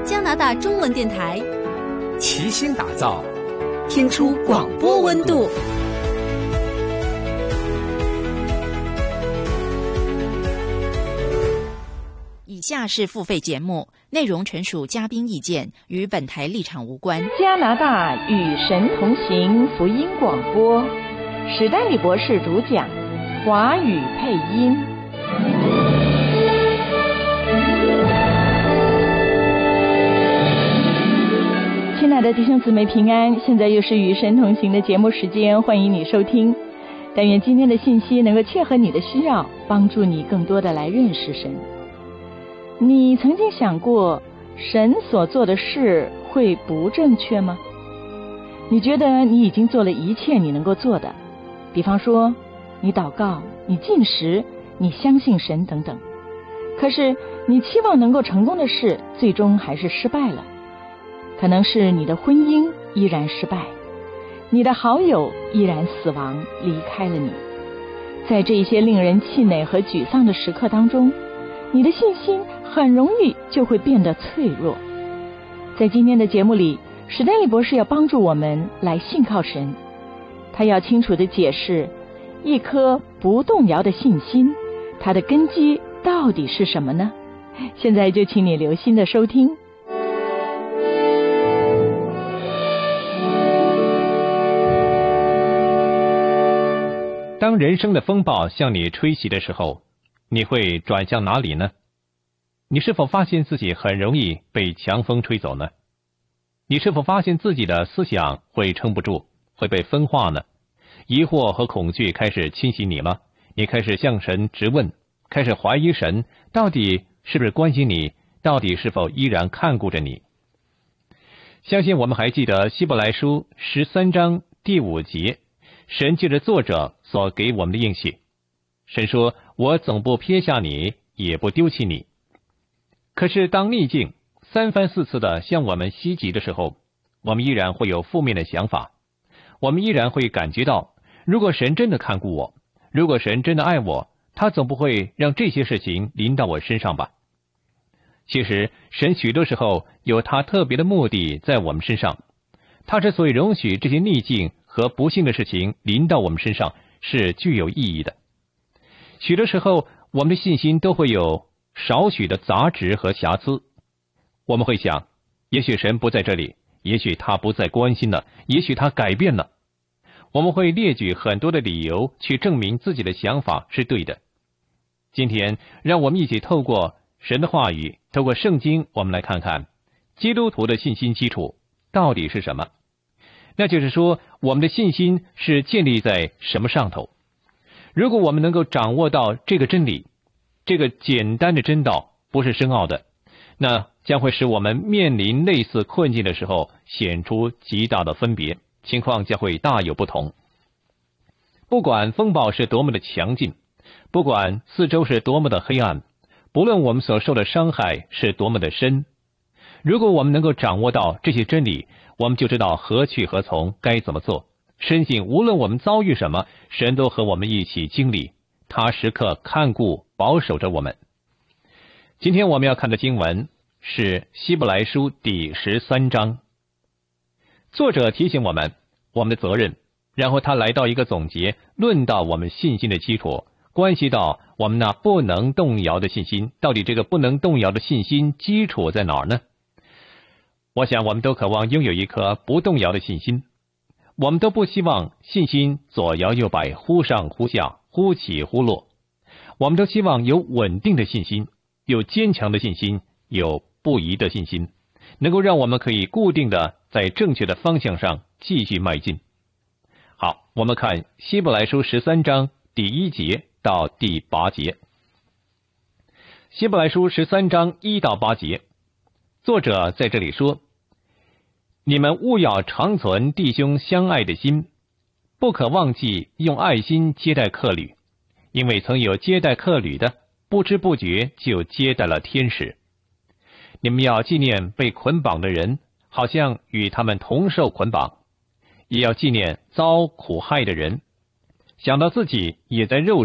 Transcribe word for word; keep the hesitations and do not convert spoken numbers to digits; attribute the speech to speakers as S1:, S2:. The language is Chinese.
S1: 加拿大中文电台，
S2: 齐心打造，
S1: 听出广播温度。
S3: 以下是付费节目，内容纯属嘉宾意见，与本台立场无关。
S4: 加拿大与神同行福音广播，史丹利博士主讲，华语配音。亲爱的弟兄姊妹平安，现在又是与神同行的节目时间，欢迎你收听。但愿今天的信息能够切合你的需要，帮助你更多的来认识神。你曾经想过神所做的事会不正确吗？你觉得你已经做了一切你能够做的，比方说你祷告，你禁食，你相信神等等，可是你期望能够成功的事最终还是失败了。可能是你的婚姻依然失败，你的好友依然死亡离开了你。在这些令人气馁和沮丧的时刻当中，你的信心很容易就会变得脆弱。在今天的节目里，史丹利博士要帮助我们来信靠神，他要清楚地解释一颗不动摇的信心，它的根基到底是什么呢？现在就请你留心地收听。
S5: 当人生的风暴向你吹袭的时候，你会转向哪里呢？你是否发现自己很容易被强风吹走呢？你是否发现自己的思想会撑不住，会被分化呢？疑惑和恐惧开始侵袭你吗？你开始向神质问，开始怀疑神到底是不是关心你，到底是否依然看顾着你？相信我们还记得希伯来书十三章第五节，神借着作者所给我们的应许。神说，我总不撇下你，也不丢弃你。可是当逆境三番四次的向我们袭击的时候，我们依然会有负面的想法，我们依然会感觉到，如果神真的看顾我，如果神真的爱我，他总不会让这些事情临到我身上吧。其实神许多时候有他特别的目的在我们身上，他之所以容许这些逆境和不幸的事情临到我们身上，是具有意义的。许多时候我们的信心都会有少许的杂质和瑕疵，我们会想，也许神不在这里，也许他不再关心了，也许他改变了。我们会列举很多的理由去证明自己的想法是对的。今天让我们一起透过神的话语，透过圣经，我们来看看基督徒的信心基础到底是什么。那就是说，我们的信心是建立在什么上头？如果我们能够掌握到这个真理，这个简单的真道不是深奥的，那将会使我们面临类似困境的时候显出极大的分别，情况将会大有不同。不管风暴是多么的强劲，不管四周是多么的黑暗，不论我们所受的伤害是多么的深，如果我们能够掌握到这些真理，我们就知道何去何从，该怎么做。深信无论我们遭遇什么，神都和我们一起经历，他时刻看顾保守着我们。今天我们要看的经文是希伯来书第十三章。作者提醒我们我们的责任，然后他来到一个总结，论到我们信心的基础，关系到我们那不能动摇的信心。到底这个不能动摇的信心基础在哪儿呢？我想我们都渴望拥有一颗不动摇的信心，我们都不希望信心左摇右摆，忽上忽下，忽起忽落。我们都希望有稳定的信心，有坚强的信心，有不移的信心，能够让我们可以固定的在正确的方向上继续迈进。好，我们看希伯来书十三章第一节到第八节。希伯来书十三章一到八节，作者在这里说，你们务要长存弟兄相爱的心，不可忘记用爱心接待客旅，因为曾有接待客旅的，不知不觉就接待了天使。你们要纪念被捆绑的人，好像与他们同受捆绑，也要纪念遭苦害的人，想到自己也在肉